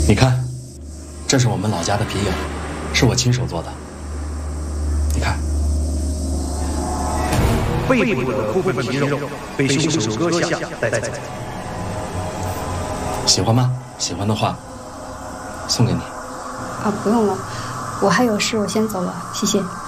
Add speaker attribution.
Speaker 1: 你看，这是我们老家的皮影，是我亲手做的。你看，
Speaker 2: 背部的部分皮肉被凶手割下带走。
Speaker 1: 喜欢吗？喜欢的话，送给你。
Speaker 3: 啊，不用了，我还有事，我先走了，谢谢。